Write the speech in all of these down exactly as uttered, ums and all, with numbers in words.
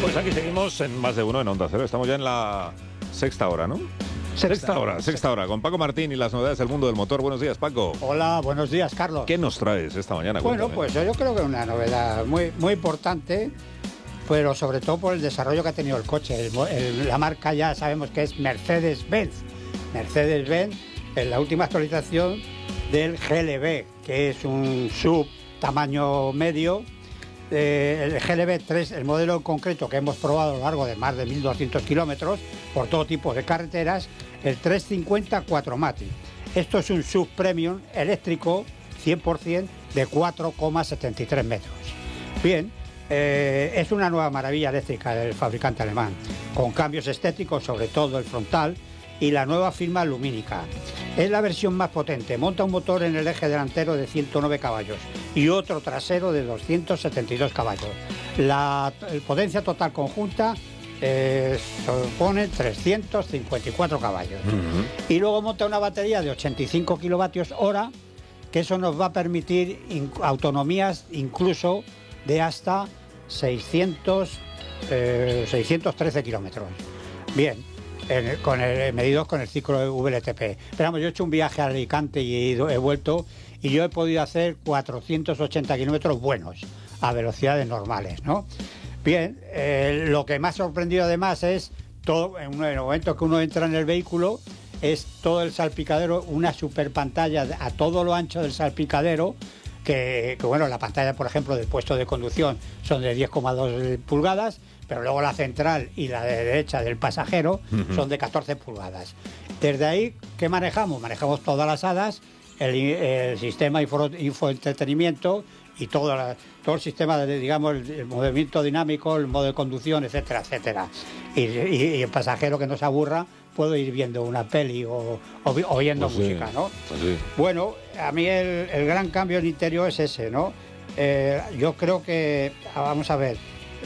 Pues aquí seguimos en Más de Uno en Onda Cero. Estamos ya en la sexta hora, ¿no? Sexta, sexta hora, sexta, sexta hora, con Paco Martín y las novedades del mundo del motor. Buenos días, Paco. Hola, buenos días, Carlos. ¿Qué nos traes esta mañana? Bueno, Cuéntame. pues yo creo que una novedad muy, muy importante, pero sobre todo por el desarrollo que ha tenido el coche. El, el, la marca ya sabemos que es Mercedes-Benz. Mercedes-Benz es la última actualización del G L B, que es un sub tamaño medio. Eh, el G L B tres, el modelo en concreto que hemos probado a lo largo de más de mil doscientos kilómetros por todo tipo de carreteras, el trescientos cincuenta cuatro Mati. Esto es un sub premium eléctrico cien por ciento de cuatro coma setenta y tres metros. Bien, eh, es una nueva maravilla eléctrica del fabricante alemán, con cambios estéticos, sobre todo el frontal, y la nueva firma lumínica. Es la versión más potente, monta un motor en el eje delantero de ciento nueve caballos y otro trasero de doscientos setenta y dos caballos. La potencia total conjunta eh, supone trescientos cincuenta y cuatro caballos. Uh-huh. Y luego monta una batería de ochenta y cinco kilovatios hora, que eso nos va a permitir in- autonomías incluso de hasta seiscientos, eh, seiscientos trece kilómetros. Bien. En el, con el, medidos con el ciclo de W L T P. Pero vamos, yo he hecho un viaje a Alicante y he, ido, he vuelto y yo he podido hacer cuatrocientos ochenta kilómetros buenos, a velocidades normales, ¿no? Bien, eh, lo que me ha sorprendido además es, todo en el momento que uno entra en el vehículo, es todo el salpicadero, una super pantalla a todo lo ancho del salpicadero, que, que bueno, la pantalla, por ejemplo, del puesto de conducción son de diez coma dos pulgadas, pero luego la central y la de derecha del pasajero uh-huh. son de catorce pulgadas. Desde ahí, ¿qué manejamos? Manejamos todas las hadas, el, el sistema info, infoentretenimiento y todo, la, todo el sistema de, digamos, el, el movimiento dinámico, el modo de conducción, etcétera, etcétera. Y, y, y el pasajero que no se aburra puedo ir viendo una peli o, o, o oyendo pues música, sí, ¿no? Pues sí. Bueno, a mí el, el gran cambio en interior es ese, ¿no? Eh, yo creo que, vamos a ver,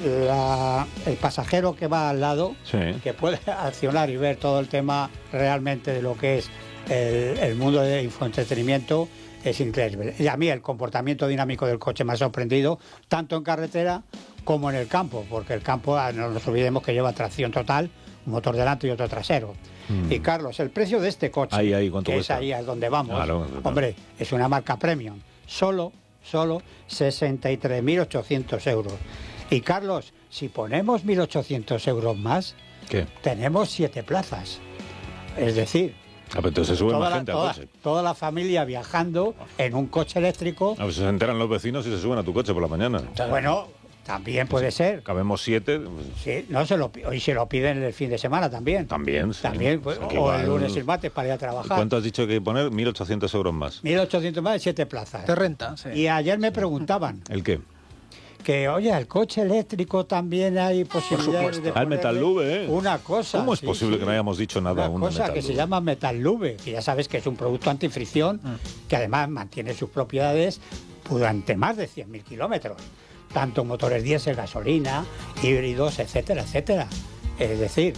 La, el pasajero que va al lado, sí. que puede accionar y ver todo el tema realmente de lo que es el, el mundo de infoentretenimiento, es increíble. Y a mí el comportamiento dinámico del coche me ha sorprendido, tanto en carretera como en el campo, porque el campo, no nos olvidemos que lleva tracción total, un motor delante y otro trasero. Mm. Y Carlos, el precio de este coche, ahí, ahí, ¿cuánto que cuesta? Es ahí a donde vamos, claro, claro. Hombre, es una marca premium, solo, solo sesenta y tres mil ochocientos euros. Y Carlos, si ponemos mil ochocientos euros más, ¿qué? Tenemos siete plazas. Es decir, ah, pero entonces se sube más la, gente toda, al coche. Toda la familia viajando en un coche eléctrico. A ver si se enteran los vecinos y se suben a tu coche por la mañana. Bueno, también puede sí, ser. Cabemos siete. Sí, no se lo, y se lo piden el fin de semana también. También, sí. También, pues, o, o el lunes y el martes para ir a trabajar. ¿Cuánto has dicho que hay que poner? mil ochocientos euros más. mil ochocientos más de siete plazas. De renta, sí. Y ayer me preguntaban. ¿El qué? Que, oye, el coche eléctrico también hay posibilidades de al Metal Lube, ¿eh? Una cosa. ¿Cómo es sí, posible sí. que no hayamos dicho nada una cosa que Lube? se llama Metal Lube, que ya sabes que es un producto antifricción mm. que además mantiene sus propiedades durante más de cien mil kilómetros. Tanto motores diésel, gasolina, híbridos, etcétera, etcétera. Es decir,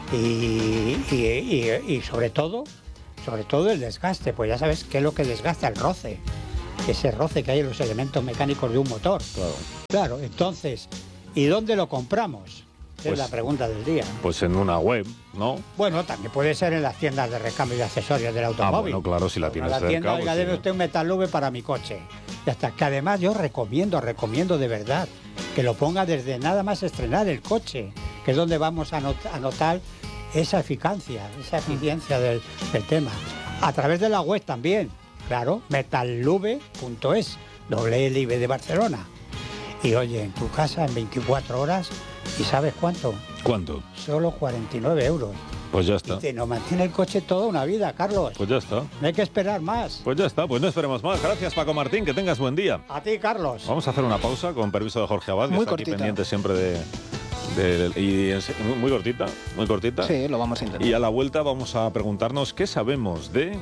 y, y, y, y sobre todo, sobre todo el desgaste, pues ya sabes qué es lo que desgasta el roce. Ese roce que hay en los elementos mecánicos de un motor. Claro. Claro, entonces, ¿y dónde lo compramos? Pues, es la pregunta del día. Pues en una web, ¿no? Bueno, también puede ser en las tiendas de recambio y accesorios del automóvil. Ah, bueno, claro, si la tienes la cerca. tienda, pues oiga, sí. debe usted un Metal Lube para mi coche. Ya está. Que además yo recomiendo, recomiendo de verdad que lo ponga desde nada más estrenar el coche, que es donde vamos a, not- a notar esa eficacia, esa eficiencia del, del tema. A través de la web también. Claro, metallube punto es, doble L I B de Barcelona. Y oye, en tu casa en veinticuatro horas, ¿y sabes cuánto? ¿Cuánto? Solo cuarenta y nueve euros. Pues ya está. Y te nos mantiene el coche toda una vida, Carlos. Pues ya está. No hay que esperar más. Pues ya está, pues no esperemos más. Gracias, Paco Martín, que tengas buen día. A ti, Carlos. Vamos a hacer una pausa con permiso de Jorge Abad, que Muy está cortita. aquí pendiente siempre de... de, de y en, muy, muy cortita, muy cortita. Sí, lo vamos a intentar. Y a la vuelta vamos a preguntarnos qué sabemos de...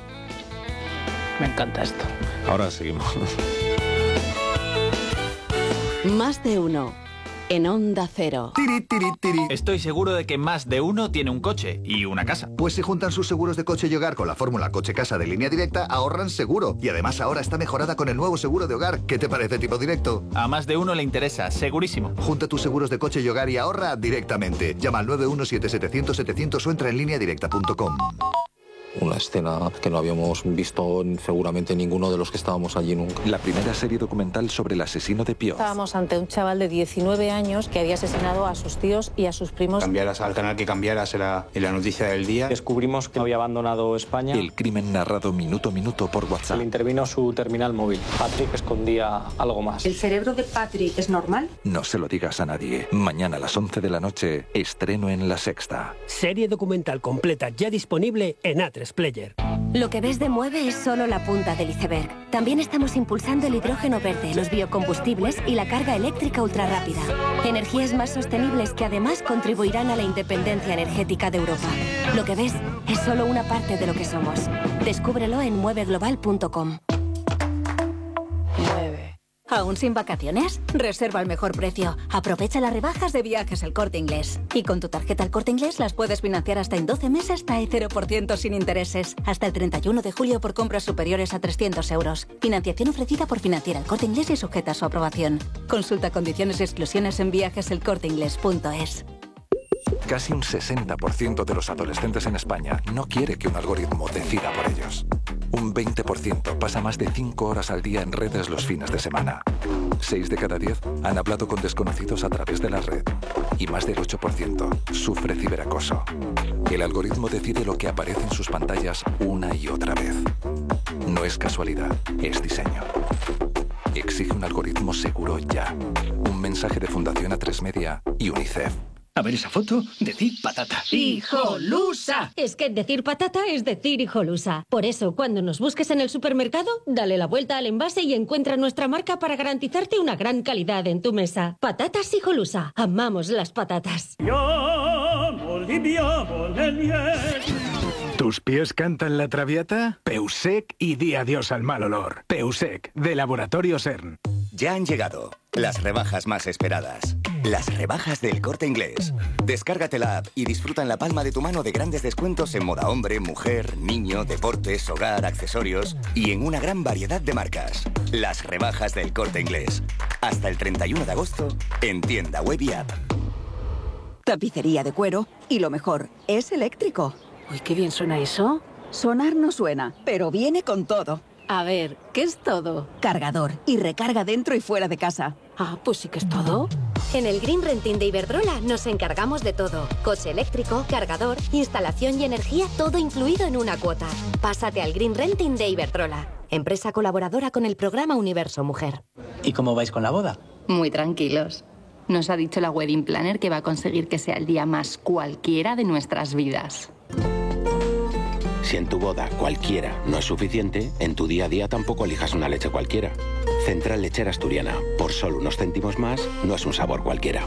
Me encanta esto. Ahora seguimos. Más de uno. en Onda Cero. Tiri, tiri, tiri. Estoy seguro de que más de uno tiene un coche y una casa. Pues si juntan sus seguros de coche y hogar con la fórmula coche-casa de Línea Directa, ahorran seguro. Y además ahora está mejorada con el nuevo seguro de hogar. ¿Qué te parece, tipo directo? A más de uno le interesa, segurísimo. Junta tus seguros de coche y hogar y ahorra directamente. Llama al nueve uno siete siete cero cero siete cero cero o entra en línea directa punto com. Una escena que no habíamos visto seguramente ninguno de los que estábamos allí nunca. La primera serie documental sobre el asesino de Pioz. Estábamos ante un chaval de diecinueve años que había asesinado a sus tíos y a sus primos. Cambiaras al canal que cambiaras era la noticia del día. Descubrimos que había abandonado España. El crimen narrado minuto a minuto por WhatsApp. Le intervino su terminal móvil. Patrick escondía algo más. ¿El cerebro de Patrick es normal? No se lo digas a nadie. Mañana a las once de la noche, estreno en La Sexta. Serie documental completa ya disponible en A tres Player. Lo que ves de Mueve es solo la punta del iceberg. También estamos impulsando el hidrógeno verde, los biocombustibles y la carga eléctrica ultrarrápida. Energías más sostenibles que además contribuirán a la independencia energética de Europa. Lo que ves es solo una parte de lo que somos. Descúbrelo en mueve global punto com. Mueve. ¿Aún sin vacaciones? Reserva al mejor precio. Aprovecha las rebajas de Viajes El Corte Inglés. Y con tu tarjeta El Corte Inglés las puedes financiar hasta en doce meses hasta el cero por ciento sin intereses. Hasta el treinta y uno de julio por compras superiores a trescientos euros. Financiación ofrecida por Financiera El Corte Inglés y sujeta a su aprobación. Consulta condiciones y exclusiones en viajes el corte inglés punto es. Casi un sesenta por ciento de los adolescentes en España no quiere que un algoritmo decida por ellos. Un veinte por ciento pasa más de cinco horas al día en redes los fines de semana. seis de cada diez han hablado con desconocidos a través de la red. Y más del ocho por ciento sufre ciberacoso. El algoritmo decide lo que aparece en sus pantallas una y otra vez. No es casualidad, es diseño. Exige un algoritmo seguro ya. Un mensaje de Fundación A tres Media y UNICEF. A ver esa foto, decir patata. ¡Hijolusa! Es que decir patata es decir hijolusa. Por eso, cuando nos busques en el supermercado, dale la vuelta al envase y encuentra nuestra marca para garantizarte una gran calidad en tu mesa. Patatas hijolusa. Amamos las patatas. ¿Tus pies cantan la traviata? Peusec y di adiós al mal olor. Peusec, de Laboratorio CERN. Ya han llegado las rebajas más esperadas. Las rebajas del Corte Inglés. Descárgate la app y disfruta en la palma de tu mano de grandes descuentos en moda hombre, mujer, niño, deportes, hogar, accesorios y en una gran variedad de marcas. Las rebajas del Corte Inglés. Hasta el treinta y uno de agosto en tienda web y app. Tapicería de cuero y lo mejor, es eléctrico. Uy, qué bien suena eso. Sonar no suena, pero viene con todo. A ver, ¿qué es todo? Cargador y recarga dentro y fuera de casa. Ah, pues sí que es todo. En el Green Renting de Iberdrola nos encargamos de todo. Coche eléctrico, cargador, instalación y energía, todo incluido en una cuota. Pásate al Green Renting de Iberdrola, empresa colaboradora con el programa Universo Mujer. ¿Y cómo vais con la boda? Muy tranquilos. Nos ha dicho la Wedding Planner que va a conseguir que sea el día más cualquiera de nuestras vidas. Si en tu boda cualquiera no es suficiente, en tu día a día tampoco elijas una leche cualquiera. Central Lechera Asturiana. Por solo unos céntimos más, no es un sabor cualquiera.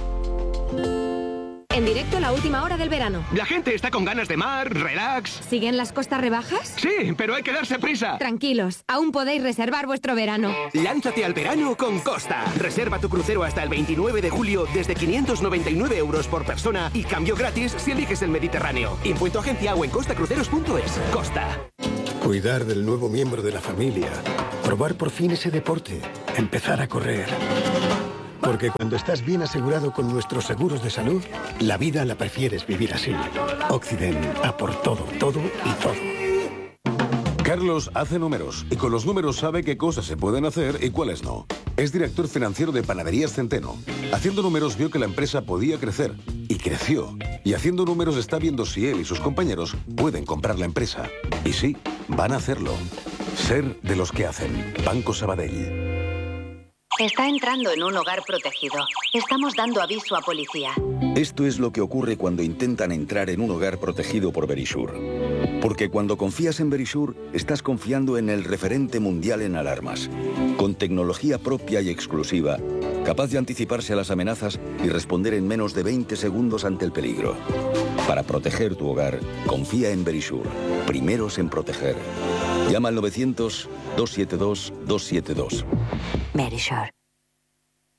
En directo la última hora del verano. La gente está con ganas de mar, relax. ¿Siguen las costas rebajas? Sí, pero hay que darse prisa. Tranquilos, aún podéis reservar vuestro verano. Lánzate al verano con Costa. Reserva tu crucero hasta el veintinueve de julio desde quinientos noventa y nueve euros por persona y cambio gratis si eliges el Mediterráneo. Impuesto agencia o en costa cruceros punto es. Costa. Cuidar del nuevo miembro de la familia. Probar por fin ese deporte. Empezar a correr. Porque cuando estás bien asegurado con nuestros seguros de salud, la vida la prefieres vivir así. Occident, a por todo, todo y todo. Carlos hace números y con los números sabe qué cosas se pueden hacer y cuáles no. Es director financiero de Panaderías Centeno. Haciendo números vio que la empresa podía crecer y creció. Y haciendo números está viendo si él y sus compañeros pueden comprar la empresa. Y sí, van a hacerlo. Ser de los que hacen. Banco Sabadell. Está entrando en un hogar protegido. Estamos dando aviso a policía. Esto es lo que ocurre cuando intentan entrar en un hogar protegido por Verisure. Porque cuando confías en Verisure, estás confiando en el referente mundial en alarmas. Con tecnología propia y exclusiva, capaz de anticiparse a las amenazas y responder en menos de veinte segundos ante el peligro. Para proteger tu hogar, confía en Verisure. Primeros en proteger. Llama al novecientos, doscientos setenta y dos, doscientos setenta y dos. Verisure.